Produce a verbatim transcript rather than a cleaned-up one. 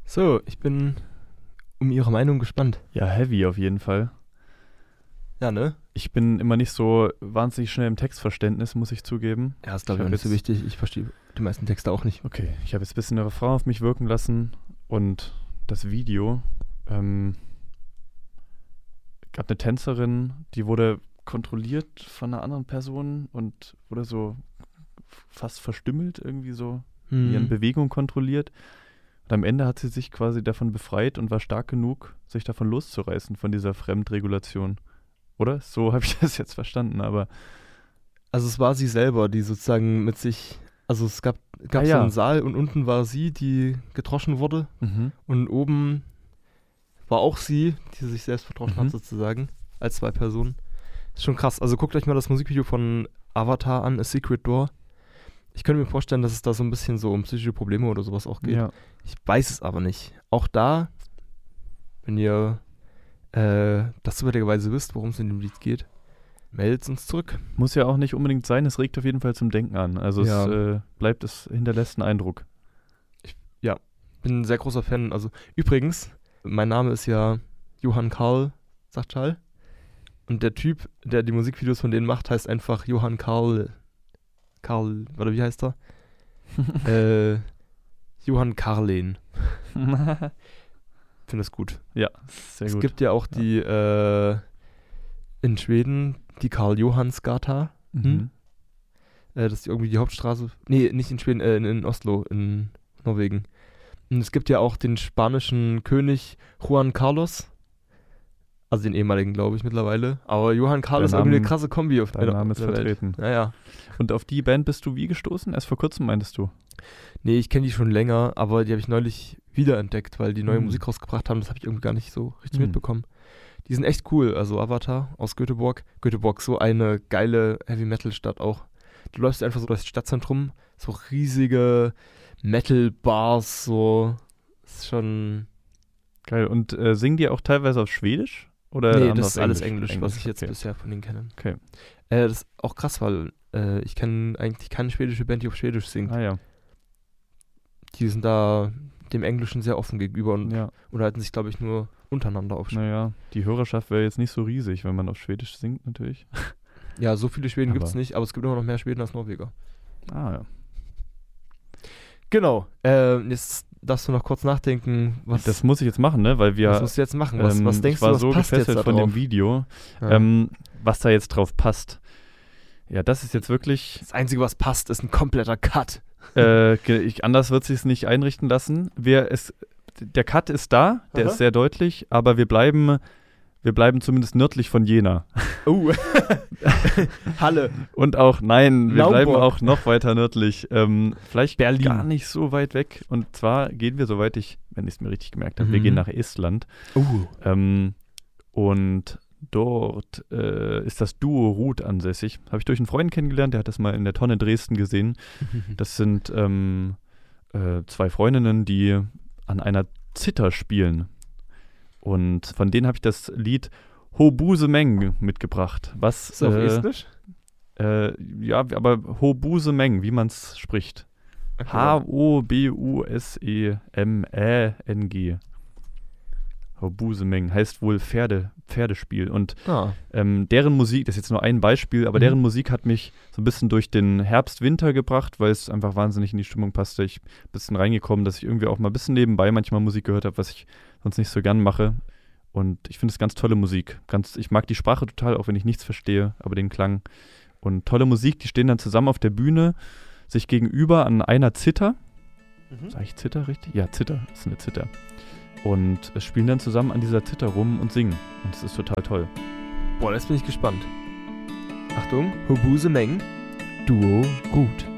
So, ich bin um Ihre Meinung gespannt. Ja, heavy auf jeden Fall. Ja, ne? Ich bin immer nicht so wahnsinnig schnell im Textverständnis, muss ich zugeben. Ja, ist glaube ich Ich auch hab nicht so jetzt- wichtig. Ich verstehe die meisten Texte auch nicht. Okay, ich habe jetzt ein bisschen eine Frau auf mich wirken lassen und das Video. Ähm, gab eine Tänzerin, die wurde kontrolliert von einer anderen Person und wurde so fast verstümmelt, irgendwie so in ihren Hm. Bewegungen kontrolliert. Und am Ende hat sie sich quasi davon befreit und war stark genug, sich davon loszureißen, von dieser Fremdregulation. Oder? So habe ich das jetzt verstanden, aber Also es war sie selber, die sozusagen mit sich, also es gab, gab Ah, so ja. einen Saal und unten war sie, die gedroschen wurde mhm. und oben war auch sie, die sich selbst verdroschen Mhm. hat sozusagen, als zwei Personen. Ist schon krass. Also guckt euch mal das Musikvideo von Avatar an, A Secret Door. Ich könnte mir vorstellen, dass es da so ein bisschen so um psychische Probleme oder sowas auch geht. Ja. Ich weiß es aber nicht. Auch da, wenn ihr äh, das zufälligerweise wisst, worum es in dem Lied geht, meldet uns zurück. Muss ja auch nicht unbedingt sein, es regt auf jeden Fall zum Denken an. Also Ja. es äh, bleibt, es hinterlässt einen Eindruck. Bin ein sehr großer Fan. Also übrigens, mein Name ist ja Johann Karl Sachschal. Und der Typ, der die Musikvideos von denen macht, heißt einfach Johann Karl. Karl, oder wie heißt er? äh, Johann Karlen. Finde das gut. Ja, sehr es gut. gibt ja auch die äh, in Schweden die Karl-Johanns-Gata. mhm. Äh, das ist irgendwie die Hauptstraße. Nee, nicht in Schweden, äh, in, in Oslo, in Norwegen. Und es gibt ja auch den spanischen König Juan Carlos. Also den ehemaligen, glaube ich, mittlerweile. Aber Johann Carlos ist Der irgendwie eine Name- krasse Kombi auf Dein Name ist der Welt. vertreten. Naja. Und auf die Band bist du wie gestoßen? Erst vor kurzem meintest du? Nee, ich kenne die schon länger, aber die habe ich neulich wiederentdeckt, weil die neue Hm. Musik rausgebracht haben. Das habe ich irgendwie gar nicht so richtig Hm. mitbekommen. Die sind echt cool. Also Avatar aus Göteborg. Göteborg, so eine geile Heavy-Metal-Stadt auch. Du läufst einfach so durch das Stadtzentrum, so riesige Metal-Bars, so. Das ist schon. Geil. Und äh, singen die auch teilweise auf Schwedisch? Oder nee, haben das ist auf alles Englisch, was ich jetzt okay. bisher von denen kenne. Okay. Äh, das ist auch krass, weil äh, ich kenne eigentlich keine schwedische Band, die auf Schwedisch singt. Ah ja. Die sind da dem Englischen sehr offen gegenüber und Ja, unterhalten sich, glaube ich, nur untereinander auf Schwedisch. naja. Die Hörerschaft wäre jetzt nicht so riesig, wenn man auf Schwedisch singt, natürlich. Ja, so viele Schweden gibt es Aber- nicht, aber es gibt immer noch mehr Schweden als Norweger. Ah ja. Genau. Äh, jetzt darfst du noch kurz nachdenken, was, Das muss ich jetzt machen, ne? Weil wir. was musst du jetzt machen? Was, ähm, was denkst ich war du, was so passt jetzt gefesselt da von drauf? dem Video, Ja. ähm, was da jetzt drauf passt. Ja, das ist jetzt wirklich. Das Einzige, was passt, ist ein kompletter Cut. Äh, ge- ich, anders wird sich nicht einrichten lassen. Wir, es, der Cut ist da, der Aha. ist sehr deutlich, aber wir bleiben, wir bleiben zumindest nördlich von Jena. Oh. Halle. Und auch, nein, wir Naumburg. bleiben auch noch weiter nördlich. Ähm, vielleicht Berlin. gar nicht so weit weg. Und zwar gehen wir, soweit ich, wenn ich es mir richtig gemerkt habe, wir Mhm. gehen nach Estland. Uh. Ähm, und dort äh, ist das Duo Ruth ansässig. Habe ich durch einen Freund kennengelernt, der hat das mal in der Tonne Dresden gesehen. Das sind ähm, äh, zwei Freundinnen, die an einer Zither spielen. Und von denen habe ich das Lied Ho Busemeng mitgebracht. Was, Ist das auf äh, Estnisch? äh, ja, aber Ho Busemeng, wie man es spricht. H O B U S E M Ä N G. Ho Busemeng heißt wohl Pferde, Pferdespiel. Und Ah. ähm, deren Musik, das ist jetzt nur ein Beispiel, aber Mhm. deren Musik hat mich so ein bisschen durch den Herbst-Winter gebracht, weil es einfach wahnsinnig in die Stimmung passte. Ich bin ein bisschen reingekommen, dass ich irgendwie auch mal ein bisschen nebenbei manchmal Musik gehört habe, was ich sonst nicht so gern mache. Und ich finde es ganz tolle Musik. Ganz, ich mag die Sprache total, auch wenn ich nichts verstehe, aber den Klang. Und tolle Musik, die stehen dann zusammen auf der Bühne, sich gegenüber an einer Zither. Mhm. Sag ich Zither richtig? Ja, Zither, ist eine Zither. Und äh, spielen dann zusammen an dieser Zither rum und singen. Und das ist total toll. Boah, jetzt bin ich gespannt. Achtung, Hobuse Meng, Duo Ruth.